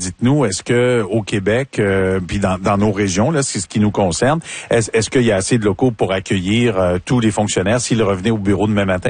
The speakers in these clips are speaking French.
dites-nous, est-ce que au Québec, puis dans nos régions, là, c'est ce qui nous concerne, est-ce qu'il y a assez de locaux pour accueillir tous les fonctionnaires s'ils revenaient au bureau demain matin?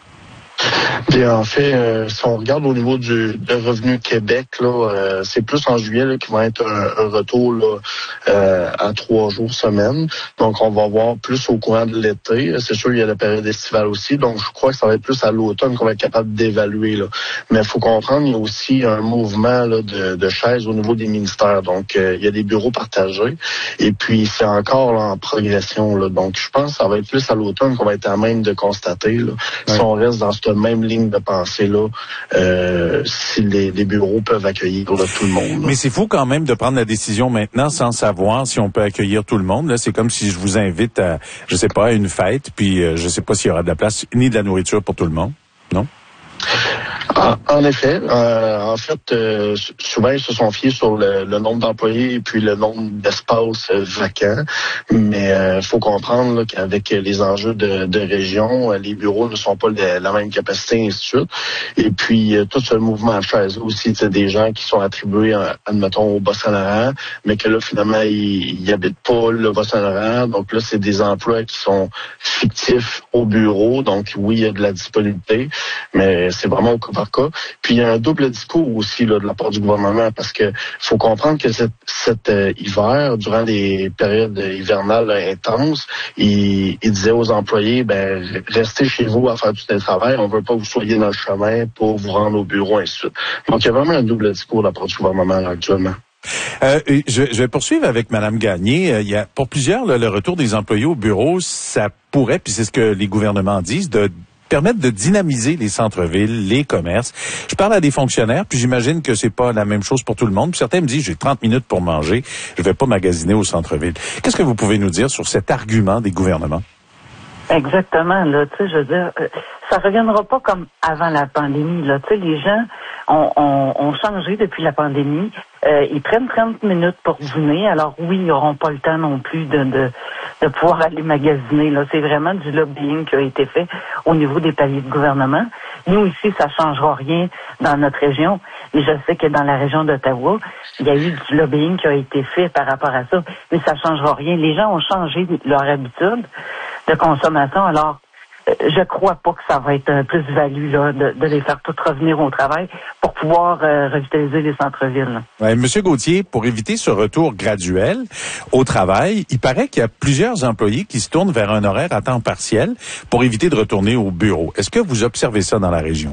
Bien, en fait, si on regarde au niveau de Revenu Québec, là, c'est plus en juillet là, qui va être un retour là, à 3 jours semaine. Donc, on va voir plus au courant de l'été. C'est sûr, il y a la période estivale aussi. Donc, je crois que ça va être plus à l'automne qu'on va être capable d'évaluer. Là. Mais il faut comprendre, il y a aussi un mouvement là, de chaises au niveau des ministères. Donc, il y a des bureaux partagés. Et puis, c'est encore là, en progression. Là. Donc, je pense que ça va être plus à l'automne qu'on va être à même de constater là, si on reste dans cette même ligne de pensée là, si les bureaux peuvent accueillir là, tout le monde. Là. Mais c'est fou quand même de prendre la décision maintenant sans savoir si on peut accueillir tout le monde. Là, c'est comme si je vous invite à, je sais pas, à une fête, puis je sais pas s'il y aura de la place ni de la nourriture pour tout le monde, non? En effet, en fait, souvent ils se sont fiés sur le nombre d'employés et puis le nombre d'espaces vacants. Mais faut comprendre là, qu'avec les enjeux de région, les bureaux ne sont pas la même capacité, et ainsi de suite. Et puis tout ce mouvement de chaises aussi, c'est des gens qui sont attribués, admettons, au Bas-Saint-Laurent, mais que là finalement ils habitent pas le Bas-Saint-Laurent. Donc là, c'est des emplois qui sont fictifs au bureau. Donc oui, il y a de la disponibilité, mais c'est vraiment au cas par cas. Puis il y a un double discours aussi là, de la part du gouvernement parce que faut comprendre que cet hiver, durant les périodes hivernales là, intenses, il disait aux employés, restez chez vous à faire du télétravail, on veut pas que vous soyez dans le chemin pour vous rendre au bureau, ainsi de suite. Donc il y a vraiment un double discours de la part du gouvernement là, actuellement. Je vais poursuivre avec Mme Gagné. Il y a, pour plusieurs, là, le retour des employés au bureau, ça pourrait, puis c'est ce que les gouvernements disent, de permettre de dynamiser les centres-villes, les commerces. Je parle à des fonctionnaires, puis j'imagine que c'est pas la même chose pour tout le monde. Puis certains me disent, j'ai 30 minutes pour manger, je vais pas magasiner au centre-ville. Qu'est-ce que vous pouvez nous dire sur cet argument des gouvernements? Exactement, là, tu sais, je veux dire, ça reviendra pas comme avant la pandémie, là, tu sais, les gens ont changé depuis la pandémie, ils prennent 30 minutes pour dîner, alors oui, ils n'auront pas le temps non plus de pouvoir aller magasiner, là, c'est vraiment du lobbying qui a été fait au niveau des paliers de gouvernement. Nous, ici, ça changera rien dans notre région, mais je sais que dans la région d'Ottawa, il y a eu du lobbying qui a été fait par rapport à ça, mais ça changera rien. Les gens ont changé leur habitude de consommation. Alors, je crois pas que ça va être un plus-value là de les faire toutes revenir au travail pour pouvoir revitaliser les centres-villes. Ouais, Monsieur Gauthier, pour éviter ce retour graduel au travail, il paraît qu'il y a plusieurs employés qui se tournent vers un horaire à temps partiel pour éviter de retourner au bureau. Est-ce que vous observez ça dans la région?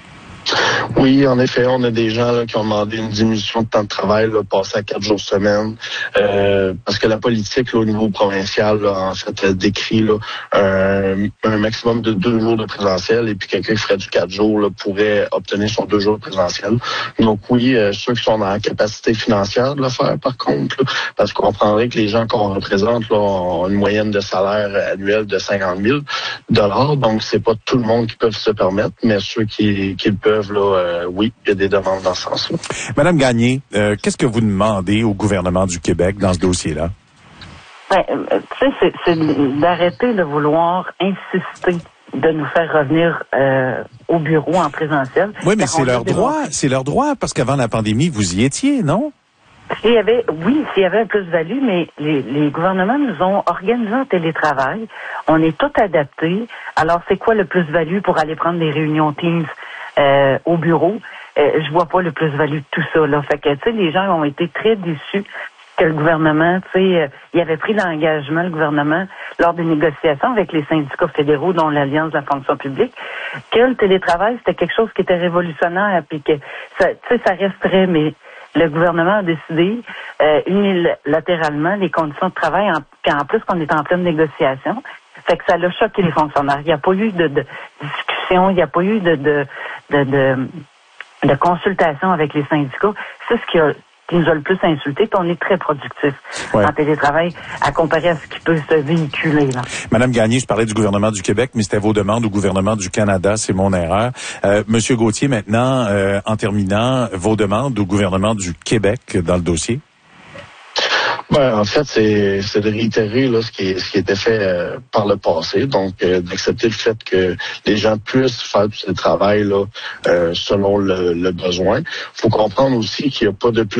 Oui, en effet, on a des gens là, qui ont demandé une diminution de temps de travail, là, passer à 4 jours semaine, parce que la politique là, au niveau provincial, là, en fait, décrit là, un maximum de 2 jours de présentiel, et puis quelqu'un qui ferait du 4 jours là, pourrait obtenir son 2 jours de présentiel. Donc oui, ceux qui sont dans la capacité financière de le faire, par contre, là, parce qu'on comprendrait que les gens qu'on représente là, ont une moyenne de salaire annuel de 50 000 $, donc c'est pas tout le monde qui peut se permettre, mais ceux qui le peuvent, là, oui, il y a des demandes dans ce sens-là. Madame Gagné, qu'est-ce que vous demandez au gouvernement du Québec dans ce dossier-là? Tu sais, c'est d'arrêter de vouloir insister de nous faire revenir au bureau en présentiel. Oui, mais c'est leur droit, parce qu'avant la pandémie, vous y étiez, non? S'il y avait un plus-value, mais les gouvernements nous ont organisé un télétravail. On est tout adaptés. Alors, c'est quoi le plus-value pour aller prendre des réunions Teams au bureau? Je vois pas le plus-value de tout ça, là. Fait que, tu sais, les gens ont été très déçus que le gouvernement, tu sais, il avait pris l'engagement, le gouvernement, lors des négociations avec les syndicats fédéraux, dont l'Alliance de la fonction publique, que le télétravail, c'était quelque chose qui était révolutionnaire, puis que, ça, tu sais, ça resterait, mais le gouvernement a décidé unilatéralement les conditions de travail, en plus qu'on est en pleine négociation. Fait que ça l'a choqué les fonctionnaires. Il n'y a pas eu de discussion, il n'y a pas eu de consultation avec les syndicats. C'est ce qui nous a le plus insulté, puis on est très productif en télétravail à comparer à ce qui peut se véhiculer. Là. Madame Gagné, je parlais du gouvernement du Québec, mais c'était vos demandes au gouvernement du Canada, c'est mon erreur. Monsieur Gauthier, maintenant, en terminant, vos demandes au gouvernement du Québec dans le dossier? En fait, c'est de réitérer là, ce qui était fait par le passé, donc d'accepter le fait que les gens puissent faire du travail là, selon le besoin. Il faut comprendre aussi qu'il n'y a pas de plus